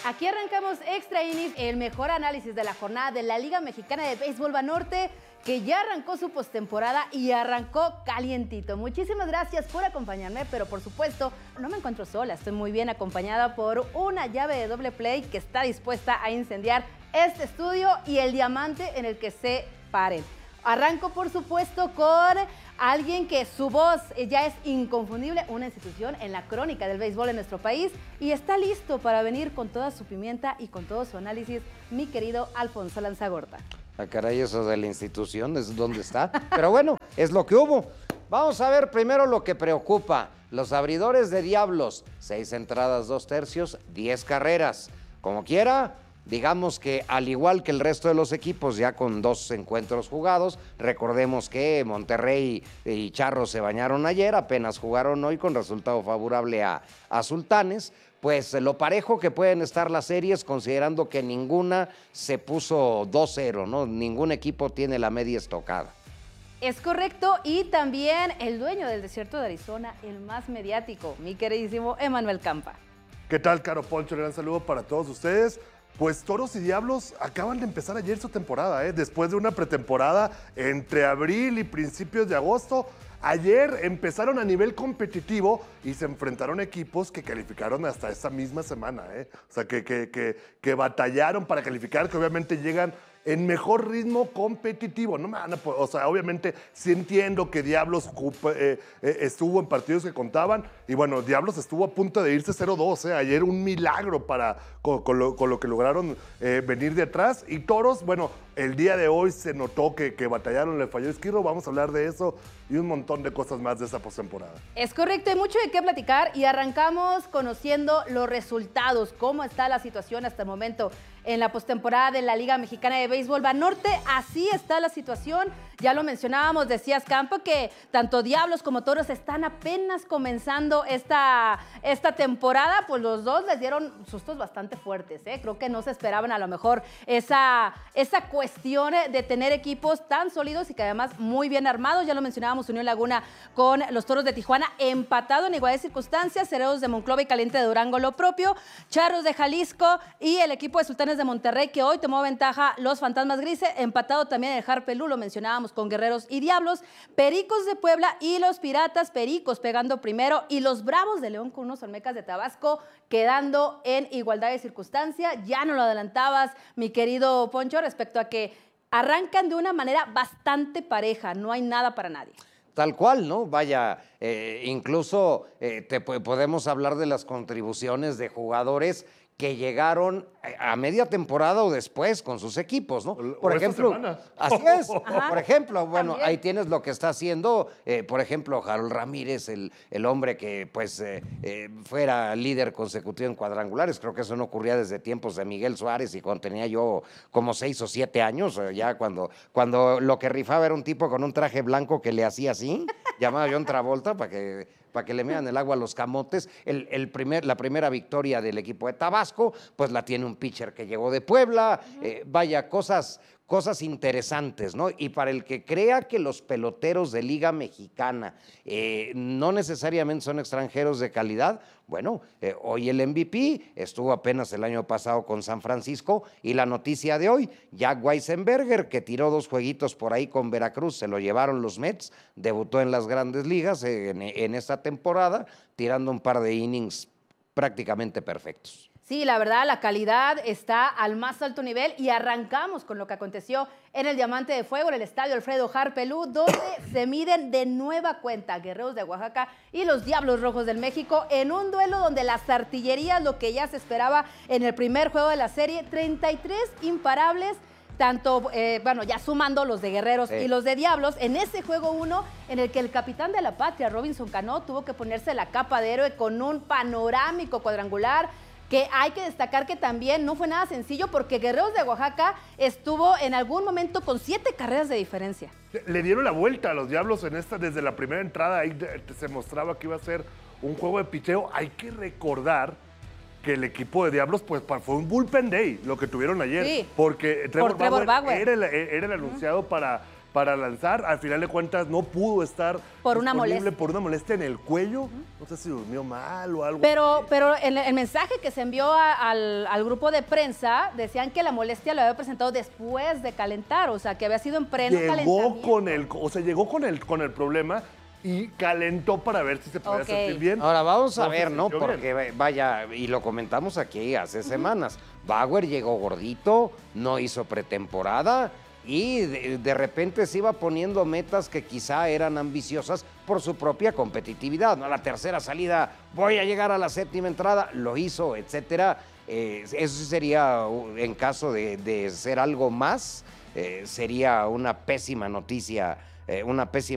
Aquí arrancamos Extra Innings, el mejor análisis de la jornada de la Liga Mexicana de Béisbol Banorte, que ya arrancó su postemporada y arrancó calientito. Muchísimas gracias por acompañarme, pero por supuesto no me encuentro sola, estoy muy bien acompañada por una llave de doble play que está dispuesta a incendiar este estudio y el diamante en el que se paren. Arranco, por supuesto, con alguien que su voz ya es inconfundible, una institución en la crónica del béisbol en nuestro país, y está listo para venir con toda su pimienta y con todo su análisis, mi querido Alfonso Lanzagorta. Ah, caray, eso de la institución es donde está. Pero bueno, es lo que hubo. Vamos a ver primero lo que preocupa. Los abridores de Diablos, 6 entradas, 2 tercios, 10 carreras. Como quiera, digamos que al igual que el resto de los equipos, ya con 2 encuentros jugados, recordemos que Monterrey y Charros se bañaron ayer, apenas jugaron hoy con resultado favorable a Sultanes. Pues lo parejo que pueden estar las series, considerando que ninguna se puso 2-0, ¿no? Ningún equipo tiene la media estocada. Es correcto, y también el dueño del desierto de Arizona, el más mediático, mi queridísimo Emanuel Campa. ¿Qué tal, Caro Poncho? Un gran saludo para todos ustedes. Pues Toros y Diablos acaban de empezar ayer su temporada, después de una pretemporada entre abril y principios de agosto. Ayer empezaron a nivel competitivo y se enfrentaron equipos que calificaron hasta esa misma semana, O sea, que batallaron para calificar, que obviamente llegan en mejor ritmo competitivo. No, o sea, obviamente sí entiendo que Diablos estuvo en partidos que contaban, y bueno, Diablos estuvo a punto de irse 0-2, Ayer un milagro con lo que lograron venir de atrás. Y Toros, bueno, el día de hoy se notó que batallaron, le falló Esquirro. Vamos a hablar de eso y un montón de cosas más de esa postemporada. Es correcto, hay mucho de qué platicar y arrancamos conociendo los resultados, cómo está la situación hasta el momento en la postemporada de la Liga Mexicana de Béisbol Banorte. Así está la situación, ya lo mencionábamos, decías, Campo, que tanto Diablos como Toros están apenas comenzando esta temporada. Pues los dos les dieron sustos bastante fuertes, Creo que no se esperaban a lo mejor esa cuestión de tener equipos tan sólidos y que además muy bien armados. Ya lo mencionábamos, Unión Laguna con los Toros de Tijuana empatado en igualdad de circunstancias, Cereros de Monclova y Caliente de Durango lo propio, Charros de Jalisco y el equipo de Sultanes de Monterrey, que hoy tomó ventaja los Fantasmas Grises, empatado también el Harpelú, lo mencionábamos, con Guerreros y Diablos, Pericos de Puebla y los Piratas, Pericos pegando primero, y los Bravos de León con unos Olmecas de Tabasco quedando en igualdad de circunstancia. Ya no lo adelantabas, mi querido Poncho, respecto a que arrancan de una manera bastante pareja, no hay nada para nadie. Tal cual, ¿no? Vaya, incluso podemos hablar de las contribuciones de jugadores que llegaron a media temporada o después con sus equipos, ¿no? Por ejemplo, así es. Ajá. Por ejemplo, bueno, También. ahí tienes lo que está haciendo, por ejemplo, Harold Ramírez, el hombre que pues fuera líder consecutivo en cuadrangulares. Creo que eso no ocurría desde tiempos de Miguel Suárez y cuando tenía yo como 6 o 7 años, ya cuando lo que rifaba era un tipo con un traje blanco que le hacía así, llamado John Travolta, para que le mean el agua a los camotes. La primera victoria del equipo de Tabasco, pues la tiene un pitcher que llegó de Puebla. Vaya, cosas interesantes, ¿no? Y para el que crea que los peloteros de Liga Mexicana no necesariamente son extranjeros de calidad, bueno, hoy el MVP estuvo apenas el año pasado con San Francisco, y la noticia de hoy, Jack Weisenberger, que tiró 2 jueguitos por ahí con Veracruz, se lo llevaron los Mets, debutó en las Grandes Ligas en esta temporada, tirando un par de innings prácticamente perfectos. Sí, la verdad, la calidad está al más alto nivel, y arrancamos con lo que aconteció en el Diamante de Fuego, en el estadio Alfredo Harpelú, donde se miden de nueva cuenta Guerreros de Oaxaca y los Diablos Rojos del México, en un duelo donde las artillerías, lo que ya se esperaba en el primer juego de la serie, 33 imparables, tanto, ya sumando los de Guerreros y los de Diablos, en ese juego 1, en el que el capitán de la patria, Robinson Cano, tuvo que ponerse la capa de héroe con un panorámico cuadrangular, que hay que destacar que también no fue nada sencillo, porque Guerreros de Oaxaca estuvo en algún momento con 7 carreras de diferencia. Le dieron la vuelta a los Diablos en esta, desde la primera entrada. Ahí se mostraba que iba a ser un juego de picheo. Hay que recordar que el equipo de Diablos pues fue un bullpen day lo que tuvieron ayer, sí, porque Trevor Bauer era el anunciado para para lanzar. Al final de cuentas no pudo estar Por una disponible molestia. por una molestia en el cuello. No sé si durmió mal o algo. Pero en el mensaje que se envió al grupo de prensa, decían que la molestia lo había presentado después de calentar, o sea, que había sido en pleno calentamiento. Llegó con el problema y calentó para ver si se podía Ok. sentir bien. Ahora vamos a No se ver, ¿no? sintió bien. Porque vaya, y lo comentamos aquí hace semanas. Bauer llegó gordito, no hizo pretemporada y de repente se iba poniendo metas que quizá eran ambiciosas por su propia competitividad, ¿no? La tercera salida, voy a llegar a la séptima entrada, lo hizo, etcétera. Eso sí sería, en caso de ser algo más, sería una pésima noticia, una pésima